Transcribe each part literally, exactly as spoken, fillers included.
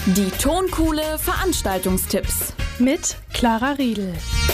Die Tonkuhle Veranstaltungstipps mit Clara Riedel.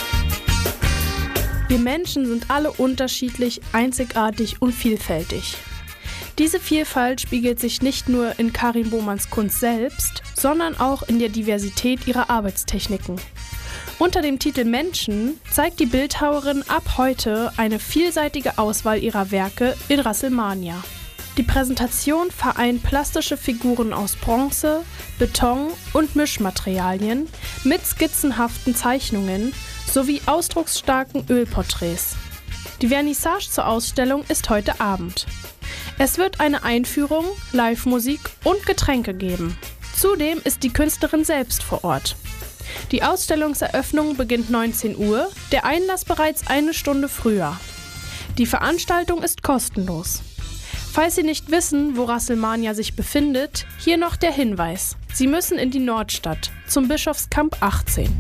Wir Menschen sind alle unterschiedlich, einzigartig und vielfältig. Diese Vielfalt spiegelt sich nicht nur in Karin Bohmanns Kunst selbst, sondern auch in der Diversität ihrer Arbeitstechniken. Unter dem Titel Menschen zeigt die Bildhauerin ab heute eine vielseitige Auswahl ihrer Werke in Rasselmania. Die Präsentation vereint plastische Figuren aus Bronze, Beton und Mischmaterialien mit skizzenhaften Zeichnungen sowie ausdrucksstarken Ölporträts. Die Vernissage zur Ausstellung ist heute Abend. Es wird eine Einführung, Live-Musik und Getränke geben. Zudem ist die Künstlerin selbst vor Ort. Die Ausstellungseröffnung beginnt neunzehn Uhr, der Einlass bereits eine Stunde früher. Die Veranstaltung ist kostenlos. Falls Sie nicht wissen, wo Rasselmania sich befindet, hier noch der Hinweis. Sie müssen in die Nordstadt, zum Bischofskamp achtzehn.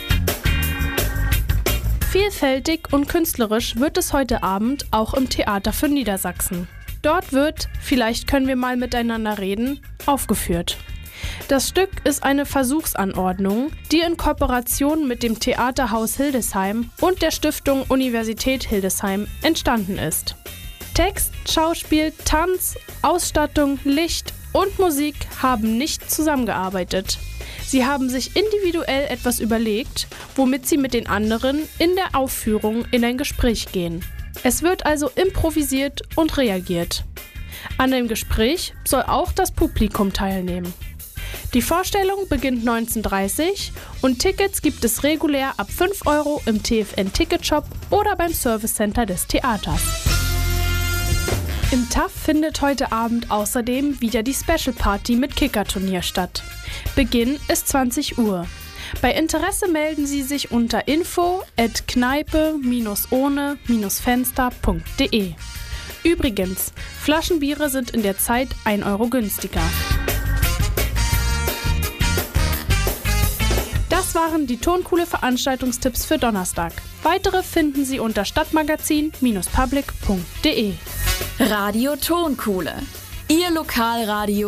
Vielfältig und künstlerisch wird es heute Abend auch im Theater für Niedersachsen. Dort wird, vielleicht können wir mal miteinander reden, aufgeführt. Das Stück ist eine Versuchsanordnung, die in Kooperation mit dem Theaterhaus Hildesheim und der Stiftung Universität Hildesheim entstanden ist. Text, Schauspiel, Tanz, Ausstattung, Licht und Musik haben nicht zusammengearbeitet. Sie haben sich individuell etwas überlegt, womit sie mit den anderen in der Aufführung in ein Gespräch gehen. Es wird also improvisiert und reagiert. An dem Gespräch soll auch das Publikum teilnehmen. Die Vorstellung beginnt neunzehn Uhr dreißig und Tickets gibt es regulär ab fünf Euro im T F N-Ticketshop oder beim Service Center des Theaters. Im T A F findet heute Abend außerdem wieder die Special Party mit Kickerturnier statt. Beginn ist zwanzig Uhr. Bei Interesse melden Sie sich unter info at kneipe ohne fenster punkt de. Übrigens, Flaschenbiere sind in der Zeit ein Euro günstiger. Das waren die Tonkuhle Veranstaltungstipps für Donnerstag. Weitere finden Sie unter stadtmagazin Bindestrich public punkt de. Radio Tonkuhle, Ihr Lokalradio